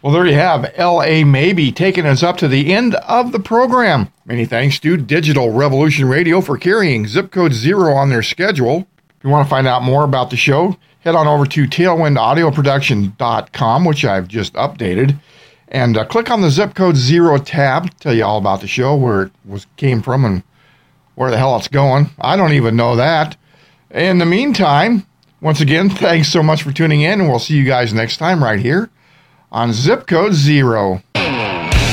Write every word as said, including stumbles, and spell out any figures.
Well, there you have L A Maybe taking us up to the end of the program. Many thanks to Digital Revolution Radio for carrying Zip Code Zero on their schedule. If you want to find out more about the show, head on over to tailwind audio production dot com, which I've just updated, and uh, click on the Zip Code Zero tab, tell you all about the show, where it was came from and where the hell it's going. I don't even know that. In the meantime, once again, thanks so much for tuning in, and we'll see you guys next time right here on Zip Code Zero.